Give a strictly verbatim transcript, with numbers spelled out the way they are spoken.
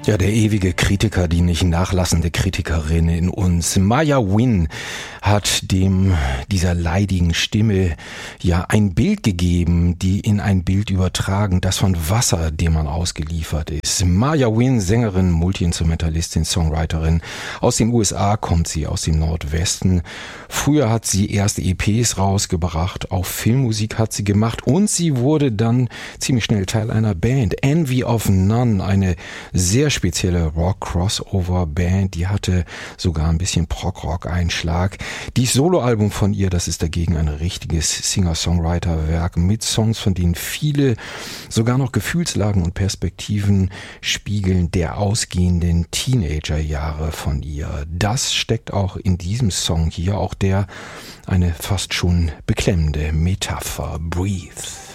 Ja, der ewige Kritiker, die nicht nachlassende Kritikerin in uns. Maya Win hat dem, dieser leidigen Stimme ja ein Bild gegeben, die in ein Bild übertragen, das von Wasser, dem man ausgeliefert ist. Maya Win, Sängerin, Multi-Instrumentalistin, Songwriterin. Aus den U S A kommt sie, aus dem Nordwesten. Früher hat sie erste E Ps rausgebracht, auch Filmmusik hat sie gemacht und sie wurde dann ziemlich schnell Teil einer Band. Envy of None, eine sehr spezielle Rock-Crossover-Band, die hatte sogar ein bisschen Prog-Rock-Einschlag. Die Soloalbum von ihr, das ist dagegen ein richtiges Singer-Songwriter-Werk mit Songs, von denen viele sogar noch Gefühlslagen und Perspektiven spiegeln der ausgehenden Teenager-Jahre von ihr. Das steckt auch in diesem Song hier, auch der eine fast schon beklemmende Metapher. Breathe.